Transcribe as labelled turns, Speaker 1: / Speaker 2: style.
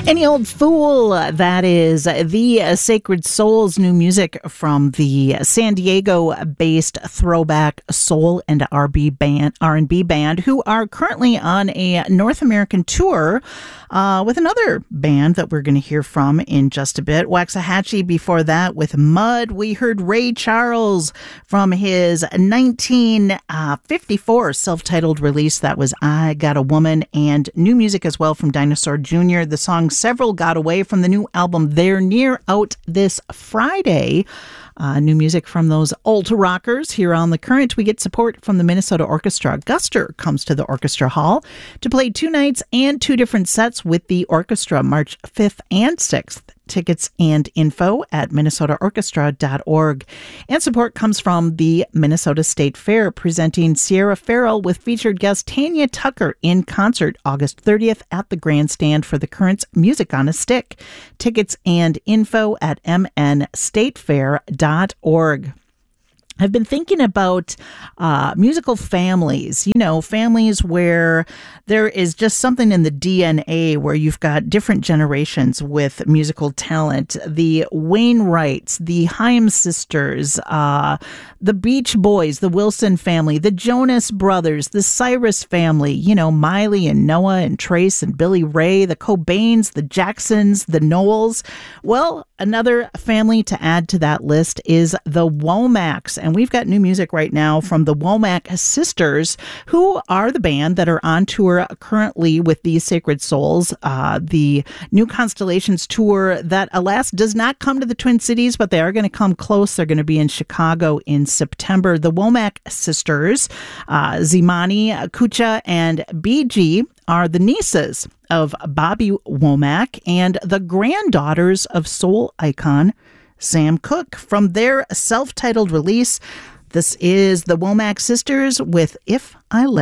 Speaker 1: Any Old Fool, that is the Sacred Souls, new music from the San Diego-based throwback soul and R&B band, who are currently on a North American tour with another band that we're going to hear from in just a bit. Waxahachie before that with Mud. We heard Ray Charles from his 1954 self-titled release. That was I Got a Woman, and new music as well from Dinosaur Jr. The song Several Got Away from the new album They're Near, out this Friday. New music from those Alta Rockers here on The Current. We get support from the Minnesota Orchestra. Guster comes to the Orchestra Hall to play 2 nights and 2 different sets with the orchestra March 5th and 6th. Tickets and info at minnesotaorchestra.org. And support comes from the Minnesota State Fair, presenting Sierra Farrell with featured guest Tanya Tucker in concert August 30th at the Grandstand for the Current's Music on a Stick. Tickets and info at mnstatefair.org. I've been thinking about musical families, families where there is just something in the DNA where you've got different generations with musical talent. The Wainwrights, the Haim sisters, the Beach Boys, the Wilson family, the Jonas Brothers, the Cyrus family, Miley and Noah and Trace and Billy Ray, the Cobains, the Jacksons, the Knowles. Well, another family to add to that list is the Womacks. And we've got new music right now from the Womack sisters, who are the band that are on tour currently with the Sacred Souls, the New Constellations tour that, alas, does not come to the Twin Cities, but they are going to come close. They're going to be in Chicago in September. The Womack sisters, Zimani, Kucha, and BG, are the nieces of Bobby Womack and the granddaughters of soul icon Sam Cooke. From their self-titled release, this is the Womack sisters with If I Let